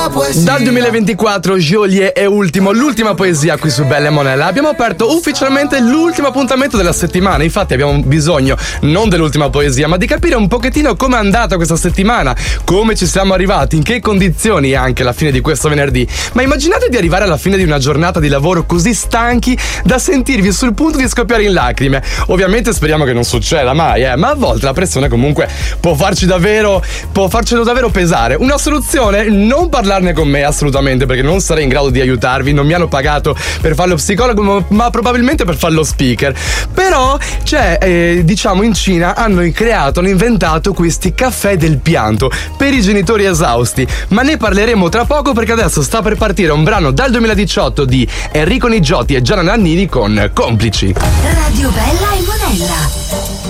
Dal 2024 Geolier è l'ultima poesia qui su Bella e Monella. Abbiamo aperto ufficialmente l'ultimo appuntamento della settimana. Infatti abbiamo bisogno non dell'ultima poesia, ma di capire un pochettino com'è andata questa settimana, come ci siamo arrivati, in che condizioni anche alla fine di questo venerdì. Ma immaginate di arrivare alla fine di una giornata di lavoro così stanchi da sentirvi sul punto di scoppiare in lacrime. Ovviamente speriamo che non succeda mai, ma a volte la pressione comunque può farcelo davvero pesare. Una soluzione? Non parlarne con me assolutamente, perché non sarei in grado di aiutarvi. Non mi hanno pagato per fare lo psicologo, ma probabilmente per fare lo speaker. Però diciamo in Cina hanno inventato questi caffè del pianto per i genitori esausti, ma ne parleremo tra poco, perché adesso sta per partire un brano dal 2018 di Enrico Nigiotti e Gianna Nannini con Complici. Radio Bella e Monella.